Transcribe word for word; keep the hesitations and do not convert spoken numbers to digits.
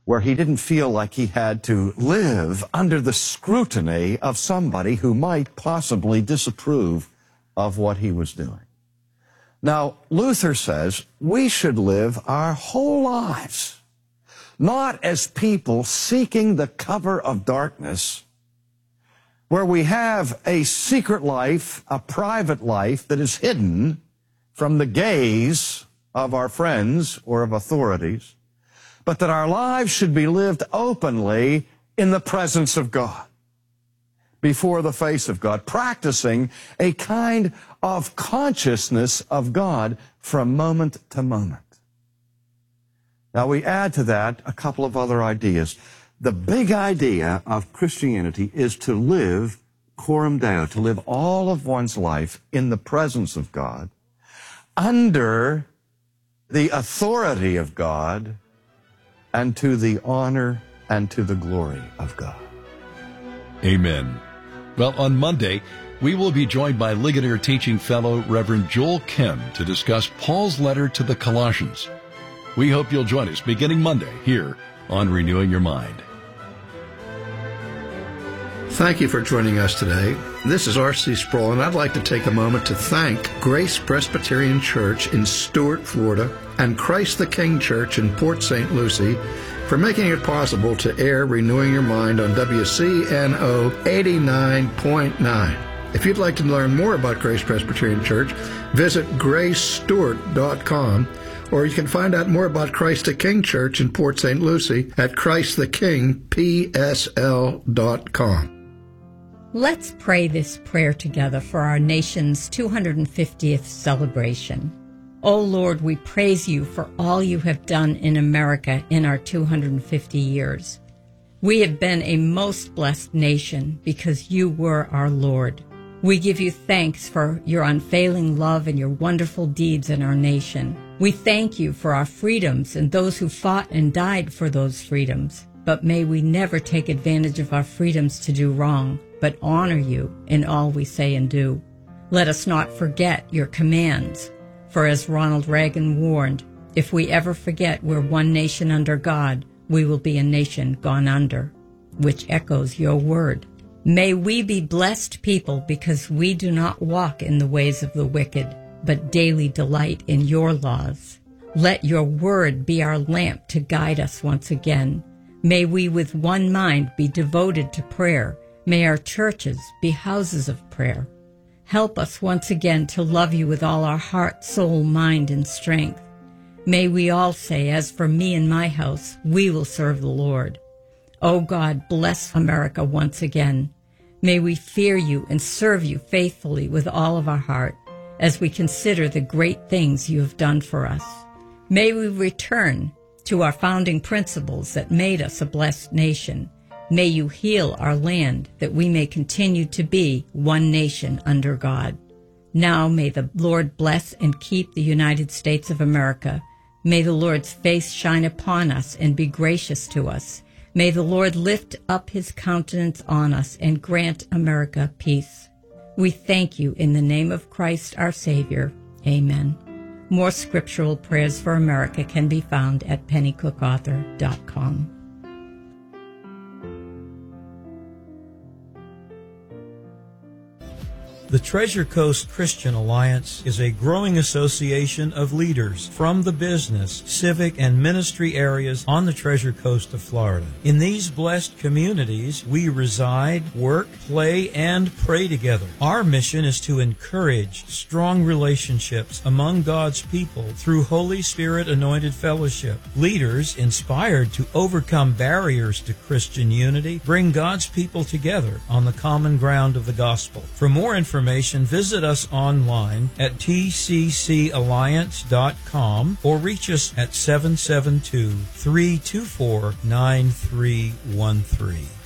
where he didn't feel like he had to live under the scrutiny of somebody who might possibly disapprove of what he was doing. Now, Luther says we should live our whole lives not as people seeking the cover of darkness, where we have a secret life, a private life that is hidden from the gaze of our friends or of authorities, but that our lives should be lived openly in the presence of God, before the face of God, practicing a kind of consciousness of God from moment to moment. Now we add to that a couple of other ideas. The big idea of Christianity is to live coram Deo, to live all of one's life in the presence of God, under the authority of God, and to the honor and to the glory of God. Amen. Well, on Monday, we will be joined by Ligonier Teaching Fellow Reverend Joel Kim to discuss Paul's letter to the Colossians. We hope you'll join us beginning Monday here on Renewing Your Mind. Thank you for joining us today. This is R C Sproul, and I'd like to take a moment to thank Grace Presbyterian Church in Stuart, Florida, and Christ the King Church in Port Saint Lucie for making it possible to air Renewing Your Mind on W C N O eighty-nine point nine. If you'd like to learn more about Grace Presbyterian Church, visit grace stewart dot com, or you can find out more about Christ the King Church in Port Saint Lucie at christ the king p s l dot com. Let's pray this prayer together for our nation's two hundred fiftieth celebration. O Lord, we praise you for all you have done in America in our two hundred fifty years. We have been a most blessed nation because you were our Lord. We give you thanks for your unfailing love and your wonderful deeds in our nation. We thank you for our freedoms and those who fought and died for those freedoms. But may we never take advantage of our freedoms to do wrong, but honor you in all we say and do. Let us not forget your commands, for as Ronald Reagan warned, if we ever forget we're one nation under God, we will be a nation gone under, which echoes your word. May we be blessed people because we do not walk in the ways of the wicked, but daily delight in your laws. Let your word be our lamp to guide us once again. May we with one mind be devoted to prayer. May our churches be houses of prayer. Help us once again to love you with all our heart, soul, mind, and strength. May we all say, as for me and my house, we will serve the Lord. O God, bless America once again. May we fear you and serve you faithfully with all of our heart as we consider the great things you have done for us. May we return to our founding principles that made us a blessed nation. May you heal our land that we may continue to be one nation under God. Now may the Lord bless and keep the United States of America. May the Lord's face shine upon us and be gracious to us. May the Lord lift up his countenance on us and grant America peace. We thank you in the name of Christ our Savior. Amen. More scriptural prayers for America can be found at penny cook author dot com. The Treasure Coast Christian Alliance is a growing association of leaders from the business, civic, and ministry areas on the Treasure Coast of Florida. In these blessed communities, we reside, work, play, and pray together. Our mission is to encourage strong relationships among God's people through Holy Spirit-anointed fellowship. Leaders, inspired to overcome barriers to Christian unity, bring God's people together on the common ground of the gospel. For more information, visit us online at t c c alliance dot com or reach us at seven seven two, three two four, nine three one three.